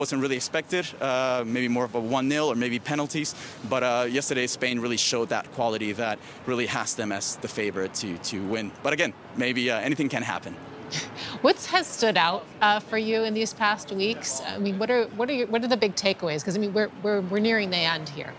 wasn't really expected, maybe more of a 1-0 or maybe penalties. But yesterday, Spain really showed that quality that really has them as the favorite to win. But again, maybe anything can happen. What has stood out for you in these past weeks? I mean, what are the big takeaways? Because I mean, we're nearing the end here.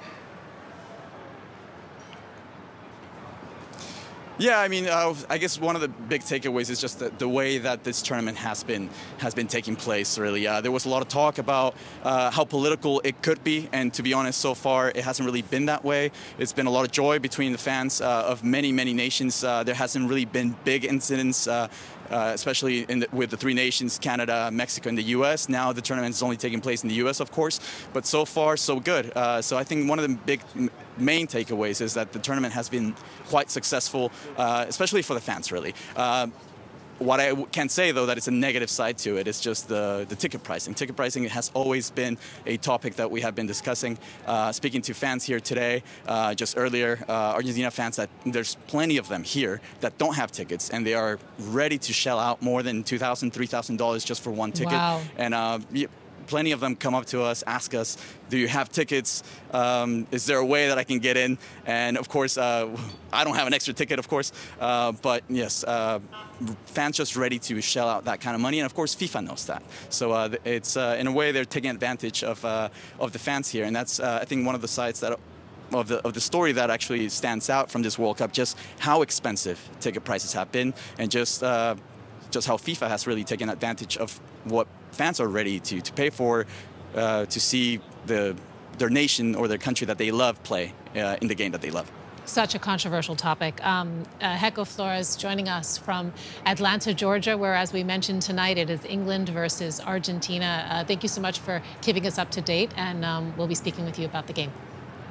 Yeah, I mean, I guess one of the big takeaways is just the way that this tournament has been taking place. Really, there was a lot of talk about how political it could be, and to be honest, so far it hasn't really been that way. It's been a lot of joy between the fans of many nations. There hasn't really been big incidents. Especially with the three nations, Canada, Mexico, and the U.S. Now the tournament is only taking place in the U.S., of course, but so far so good. So I think one of the big main takeaways is that the tournament has been quite successful, especially for the fans, really. What I can say, though, that it's a negative side to it is just the ticket pricing. Ticket pricing has always been a topic that we have been discussing. Speaking to fans here today, just earlier, Argentina fans, that there's plenty of them here that don't have tickets, and they are ready to shell out more than $2,000, $3,000 just for one ticket. Wow. And plenty of them come up to us, ask us, do you have tickets? Is there a way that I can get in? And of course, I don't have an extra ticket, of course, but yes, fans just ready to shell out that kind of money, and of course FIFA knows that. So it's in a way they're taking advantage of the fans here, and that's I think one of the sides that of the story that actually stands out from this World Cup, just how expensive ticket prices have been, and just how FIFA has really taken advantage of what fans are ready to pay for to see their nation or their country that they love play in the game that they love. Such a controversial topic. Hecco Flores joining us from Atlanta, Georgia, where, as we mentioned tonight, it is England versus Argentina. Thank you so much for keeping us up to date, and we'll be speaking with you about the game.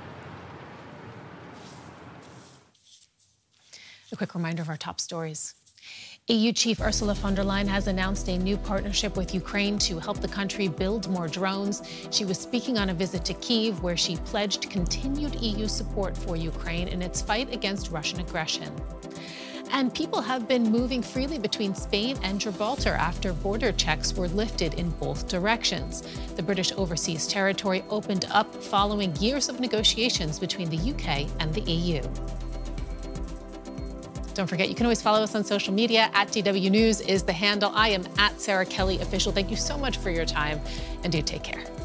A quick reminder of our top stories. EU Chief Ursula von der Leyen has announced a new partnership with Ukraine to help the country build more drones. She was speaking on a visit to Kyiv, where she pledged continued EU support for Ukraine in its fight against Russian aggression. And people have been moving freely between Spain and Gibraltar after border checks were lifted in both directions. The British overseas territory opened up following years of negotiations between the UK and the EU. Don't forget, you can always follow us on social media. @DW News is the handle. I am @Sarah Kelly Official. Thank you so much for your time, and do take care.